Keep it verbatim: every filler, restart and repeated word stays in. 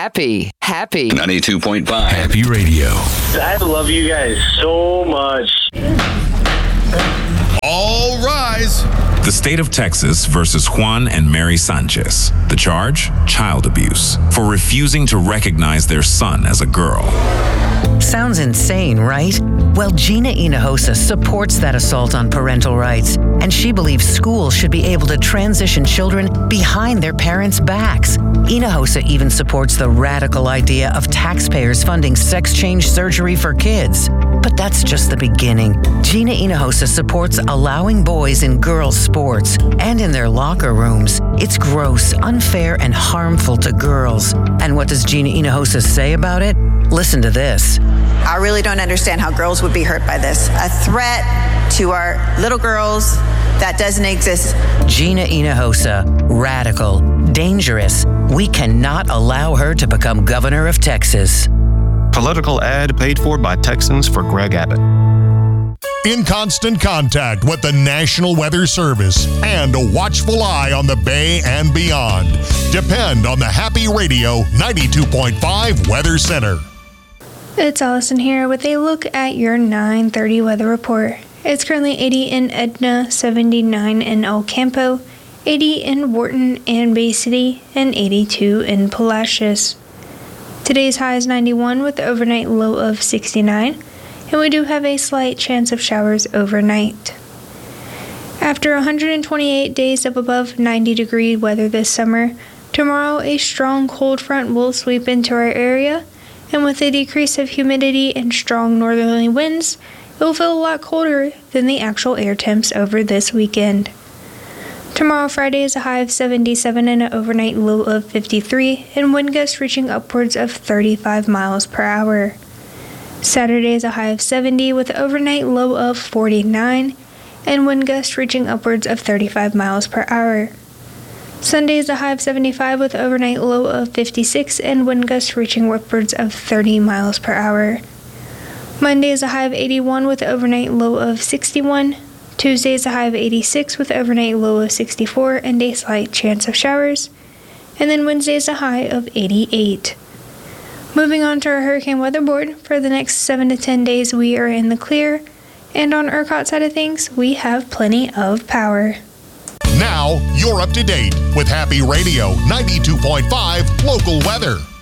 Happy, happy. ninety-two point five Happy Radio. I love you guys so much. All rise. The state of Texas versus Juan and Mary Sanchez. The charge? Child abuse for refusing to recognize their son as a girl. Sounds insane, right? Well, Gina Hinojosa supports that assault on parental rights, and she believes schools should be able to transition children behind their parents' backs. Hinojosa even supports the radical idea of taxpayers funding sex change surgery for kids. But that's just the beginning. Gina Hinojosa supports allowing boys in girls' sports and in their locker rooms. It's gross, unfair, and harmful to girls. And what does Gina Hinojosa say about it? Listen to this. I really don't understand how girls would be hurt by this. A threat to our little girls that doesn't exist. Gina Hinojosa, radical, dangerous. We cannot allow her to become governor of Texas. Political ad paid for by Texans for Greg Abbott. In constant contact with the National Weather Service and a watchful eye on the Bay and beyond. Depend on the Happy Radio ninety-two point five Weather Center. It's Allison here with a look at your nine thirty weather report. It's currently eighty in Edna, seventy-nine in El Campo, eighty in Wharton and Bay City, and eighty-two in Palacios. Today's high is ninety-one with the overnight low of sixty-nine, and we do have a slight chance of showers overnight. After one hundred twenty-eight days of above ninety degree weather this summer, tomorrow a strong cold front will sweep into our area, and with a decrease of humidity and strong northerly winds, it will feel a lot colder than the actual air temps over this weekend. Tomorrow, Friday, is a high of seventy-seven and an overnight low of fifty-three, and wind gusts reaching upwards of thirty-five miles per hour. Saturday is a high of seventy with an overnight low of forty-nine, and wind gusts reaching upwards of thirty-five miles per hour. Sunday is a high of seventy-five with an overnight low of fifty-six, and wind gusts reaching upwards of thirty miles per hour. Monday is a high of eighty-one with an overnight low of sixty-one. Tuesday is a high of eighty-six with an overnight low of sixty-four and a slight chance of showers. And then Wednesday is a high of eighty-eight. Moving on to our hurricane weather board, for the next seven to ten days we are in the clear. And on ERCOT side of things, we have plenty of power. Now, you're up to date with Happy Radio ninety-two point five local weather.